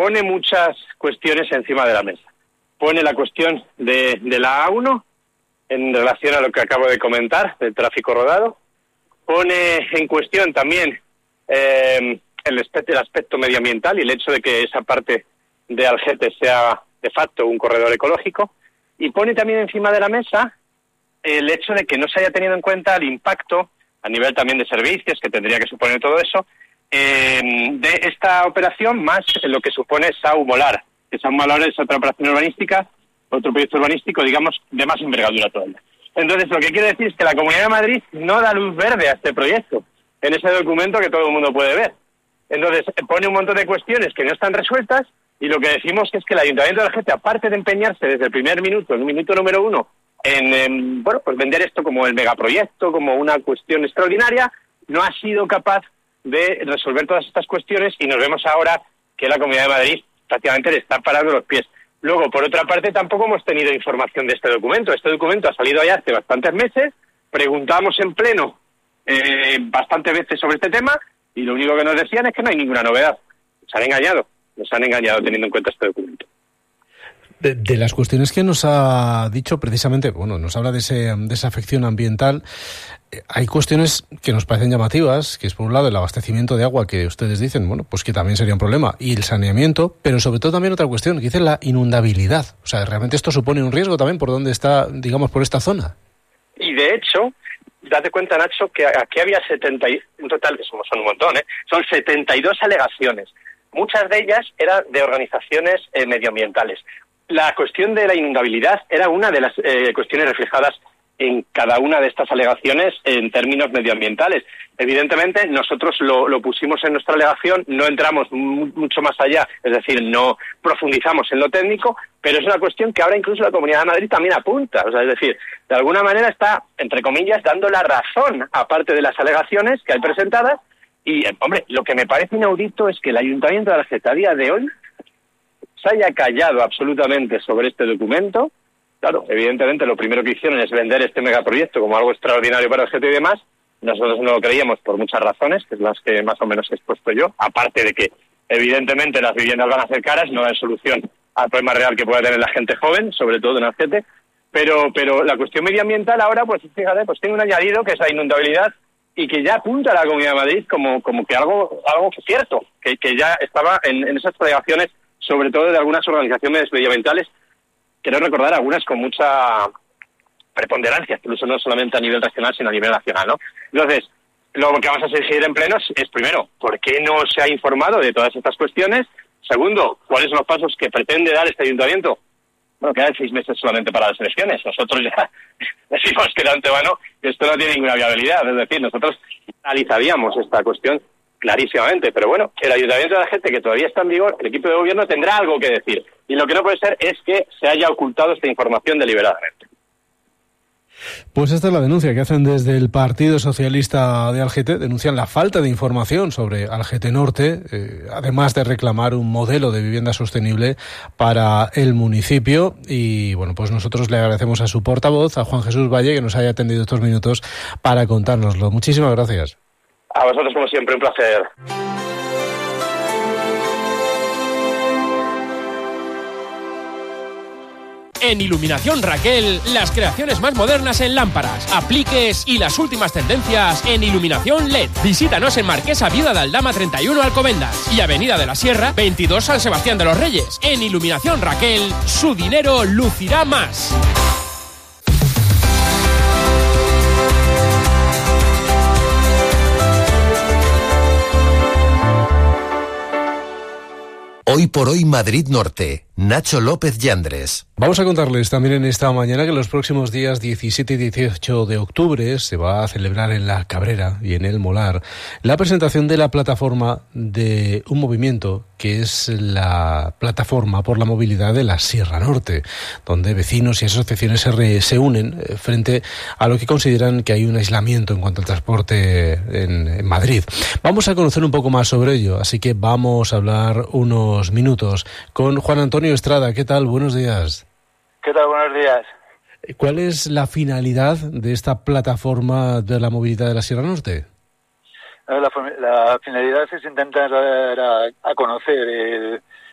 pone muchas cuestiones encima de la mesa. Pone la cuestión de la A1 en relación a lo que acabo de comentar, del tráfico rodado. Pone en cuestión también el aspecto medioambiental y el hecho de que esa parte de Algete sea de facto un corredor ecológico. Y pone también encima de la mesa el hecho de que no se haya tenido en cuenta el impacto a nivel también de servicios que tendría que suponer todo eso de esta operación, más lo que supone Sau Molar. Que Sau Molar es otra operación urbanística, otro proyecto urbanístico, digamos, de más envergadura todavía. Entonces, lo que quiero decir es que la Comunidad de Madrid no da luz verde a este proyecto, en ese documento que todo el mundo puede ver. Entonces, pone un montón de cuestiones que no están resueltas, y lo que decimos es que el Ayuntamiento de Algete, aparte de empeñarse desde el primer minuto, el minuto número 1, en vender esto como el megaproyecto, como una cuestión extraordinaria, no ha sido capaz de resolver todas estas cuestiones, y nos vemos ahora que la Comunidad de Madrid prácticamente le está parando los pies. Luego, por otra parte, tampoco hemos tenido información de este documento. Este documento ha salido ya hace bastantes meses, preguntamos en pleno bastantes veces sobre este tema, y lo único que nos decían es que no hay ninguna novedad. Nos han engañado teniendo en cuenta este documento. De las cuestiones que nos ha dicho precisamente, bueno, nos habla de esa afección ambiental. Hay cuestiones que nos parecen llamativas, que es por un lado el abastecimiento de agua, que ustedes dicen, bueno, pues que también sería un problema, y el saneamiento, pero sobre todo también otra cuestión, que dice la inundabilidad. O sea, realmente esto supone un riesgo también por donde está, digamos, por esta zona. Y de hecho, date cuenta, Nacho, que aquí había un total, que son un montón, son 72 alegaciones. Muchas de ellas eran de organizaciones medioambientales. La cuestión de la inundabilidad era una de las cuestiones reflejadas en cada una de estas alegaciones en términos medioambientales. Evidentemente, nosotros lo pusimos en nuestra alegación, no entramos mucho más allá, es decir, no profundizamos en lo técnico, pero es una cuestión que ahora incluso la Comunidad de Madrid también apunta. O sea, es decir, de alguna manera está, entre comillas, dando la razón, aparte de las alegaciones que hay presentadas. Y, hombre, lo que me parece inaudito es que el Ayuntamiento de Algete a día de hoy se haya callado absolutamente sobre este documento. Claro, evidentemente lo primero que hicieron es vender este megaproyecto como algo extraordinario para Algete y demás. Nosotros no lo creíamos por muchas razones, que es las que más o menos he expuesto yo, aparte de que evidentemente las viviendas van a ser caras, no dan solución al problema real que puede tener la gente joven, sobre todo en Algete, pero la cuestión medioambiental ahora, pues fíjate, pues tiene un añadido que es la inundabilidad, y que ya apunta a la Comunidad de Madrid como que algo cierto, que ya estaba en esas alegaciones, sobre todo de algunas organizaciones medioambientales. Quiero recordar algunas con mucha preponderancia, incluso no solamente a nivel regional, sino a nivel nacional, ¿no? Entonces, lo que vamos a exigir en pleno es, primero, ¿por qué no se ha informado de todas estas cuestiones? Segundo, ¿cuáles son los pasos que pretende dar este ayuntamiento? Bueno, quedan 6 meses solamente para las elecciones. Nosotros ya decimos que de antemano que esto no tiene ninguna viabilidad. Es decir, nosotros analizaríamos esta cuestión clarísimamente. Pero bueno, el Ayuntamiento de Algete, que todavía está en vigor, el equipo de gobierno tendrá algo que decir. Y lo que no puede ser es que se haya ocultado esta información deliberadamente. Pues esta es la denuncia que hacen desde el Partido Socialista de Algete. Denuncian la falta de información sobre Algete Norte, además de reclamar un modelo de vivienda sostenible para el municipio. Y bueno, pues nosotros le agradecemos a su portavoz, a Juan Jesús Valle, que nos haya atendido estos minutos para contárnoslo. Muchísimas gracias. A vosotros, como siempre, un placer. En Iluminación Raquel, las creaciones más modernas en lámparas, apliques y las últimas tendencias en iluminación LED. Visítanos en Marquesa Viuda de Aldama 31 Alcobendas y Avenida de la Sierra 22 San Sebastián de los Reyes. En Iluminación Raquel, su dinero lucirá más. Hoy por hoy Madrid Norte. Nacho López Yandres. Vamos a contarles también en esta mañana que los próximos días 17 y 18 de octubre se va a celebrar en La Cabrera y en El Molar la presentación de la plataforma de un movimiento que es la Plataforma por la Movilidad de la Sierra Norte, donde vecinos y asociaciones se unen frente a lo que consideran que hay un aislamiento en cuanto al transporte en Madrid. Vamos a conocer un poco más sobre ello, así que vamos a hablar unos minutos con Juan Antonio Estrada. ¿Qué tal? Buenos días. ¿Qué tal? Buenos días. ¿Cuál es la finalidad de esta plataforma de la movilidad de la Sierra Norte? La finalidad es intentar dar a conocer